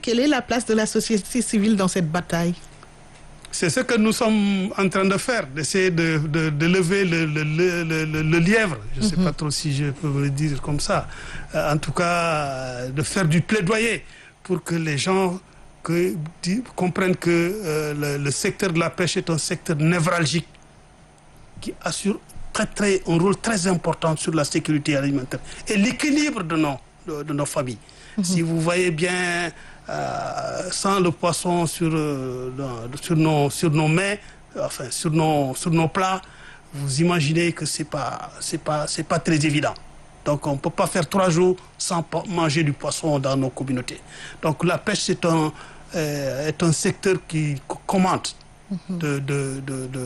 quelle est la place de la société civile dans cette bataille? C'est ce que nous sommes en train de faire, d'essayer de lever le lièvre. Je ne sais pas trop si je peux le dire comme ça. En tout cas, de faire du plaidoyer pour que les gens comprennent que le secteur de la pêche est un secteur névralgique qui assure un rôle très important sur la sécurité alimentaire et l'équilibre de nos familles. Si vous voyez bien, sans le poisson sur nos mets, enfin sur nos plats, vous imaginez que c'est pas très évident. Donc on ne peut pas faire 3 jours sans manger du poisson dans nos communautés. Donc la pêche est un secteur qui commande de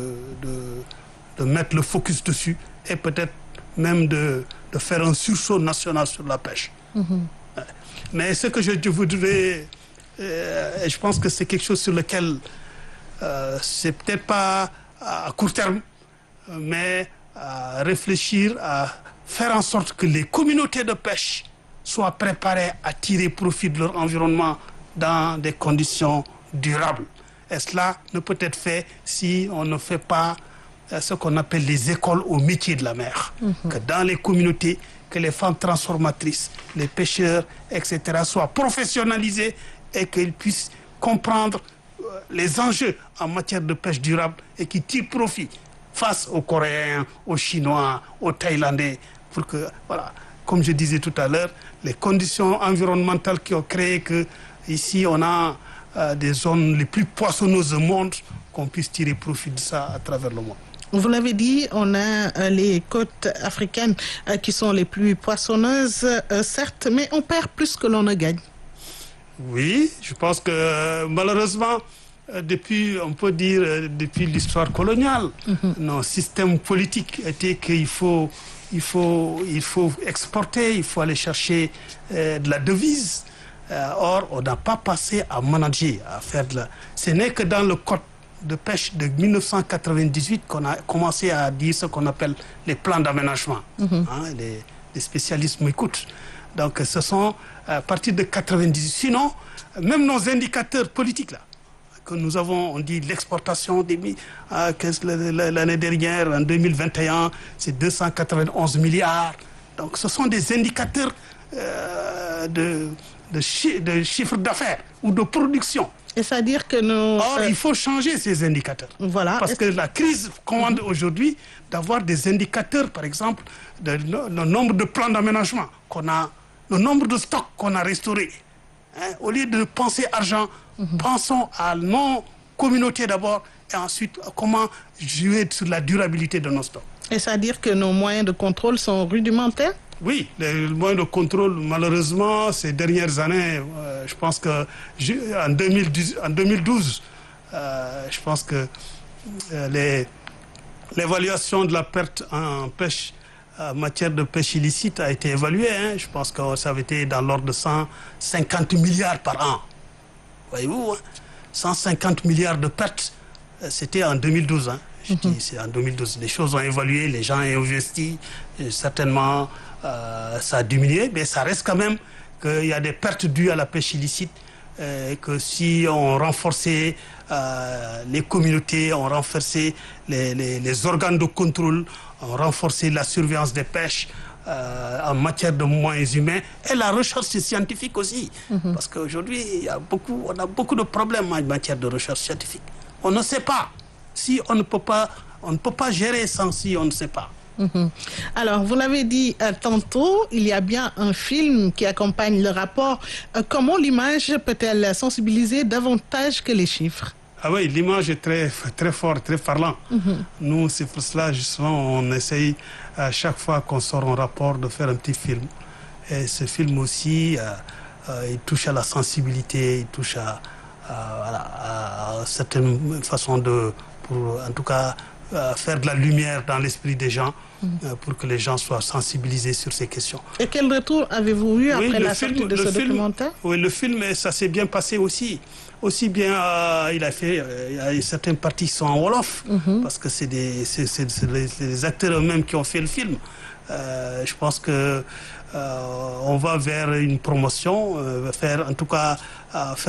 mettre le focus dessus et peut-être même de faire un sursaut national sur la pêche. Mais ce que je voudrais, je pense que c'est quelque chose sur lequel c'est peut-être pas à court terme, mais à réfléchir, à faire en sorte que les communautés de pêche soient préparées à tirer profit de leur environnement dans des conditions durables. Et cela ne peut être fait si on ne fait pas ce qu'on appelle les écoles au métier de la mer. Que dans les communautés, que les femmes transformatrices, les pêcheurs, etc. soient professionnalisés et qu'ils puissent comprendre les enjeux en matière de pêche durable et qui tirent profit face aux Coréens, aux Chinois, aux Thaïlandais, pour que, voilà, comme je disais tout à l'heure, les conditions environnementales qui ont créé que ici on a des zones les plus poissonneuses au monde, qu'on puisse tirer profit de ça à travers le monde. Vous l'avez dit, on a les côtes africaines qui sont les plus poissonneuses, certes, mais on perd plus que l'on ne gagne. Oui, je pense que malheureusement, depuis l'histoire coloniale, nos systèmes politiques étaient qu'il faut exporter, il faut aller chercher de la devise. Or, on n'a pas passé à manager, à faire de la... Ce n'est que dans le code de pêche de 1998 qu'on a commencé à dire ce qu'on appelle les plans d'aménagement. Les spécialistes m'écoutent. Donc, ce sont à partir de 98. Sinon, même nos indicateurs politiques, là, que nous avons, on dit l'exportation l'année dernière, en 2021, c'est 291 milliards. Donc, ce sont des indicateurs de chiffre d'affaires ou de production. Et c'est-à-dire que Or, il faut changer ces indicateurs. Voilà. Parce que la crise commande aujourd'hui d'avoir des indicateurs, par exemple, le nombre de plans d'aménagement qu'on a, le nombre de stocks qu'on a restaurés. Au lieu de penser argent, pensons à nos communautés d'abord et ensuite comment jouer sur la durabilité de nos stocks. Et c'est-à-dire que nos moyens de contrôle sont rudimentaires? Oui, les moyens de contrôle, malheureusement, ces dernières années, je pense que en 2012, je pense que l'évaluation de la perte en pêche, en matière de pêche illicite, a été évaluée. Je pense que ça avait été dans l'ordre de 150 milliards par an. Voyez-vous, 150 milliards de pertes, c'était en 2012. Je dis, c'est en 2012. Les choses ont évolué, les gens ont investi, certainement... ça a diminué, mais ça reste quand même qu'il y a des pertes dues à la pêche illicite, que si on renforçait les communautés, on renforçait les organes de contrôle, on renforçait la surveillance des pêches en matière de moyens humains et la recherche scientifique aussi. Parce qu'aujourd'hui, on a beaucoup de problèmes en matière de recherche scientifique. On ne sait pas. Si on ne peut pas gérer sans si on ne sait pas. Alors, vous l'avez dit tantôt, il y a bien un film qui accompagne le rapport. Comment l'image peut-elle sensibiliser davantage que les chiffres? Ah oui, l'image est très, très forte, très parlant. Nous, c'est pour cela, justement, on essaye à chaque fois qu'on sort un rapport de faire un petit film. Et ce film aussi, il touche à la sensibilité, il touche à certaines façons en tout cas, faire de la lumière dans l'esprit des gens pour que les gens soient sensibilisés sur ces questions. Et quel retour avez-vous eu après la sortie de ce documentaire? Oui, le film, ça s'est bien passé aussi. Aussi bien, il y a certaines parties qui sont en Wolof, parce que c'est les acteurs eux-mêmes qui ont fait le film. Je pense que on va vers une promotion, faire en tout cas...